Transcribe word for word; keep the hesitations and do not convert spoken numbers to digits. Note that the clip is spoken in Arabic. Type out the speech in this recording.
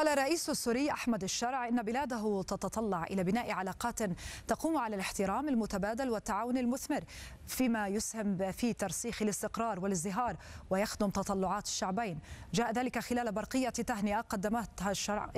قال الرئيس السوري أحمد الشرع إن بلاده تتطلع إلى بناء علاقات تقوم على الاحترام المتبادل والتعاون المثمر، فيما يسهم في ترسيخ الاستقرار والازدهار ويخدم تطلعات الشعبين. جاء ذلك خلال برقية تهنئة قدمتها الشرع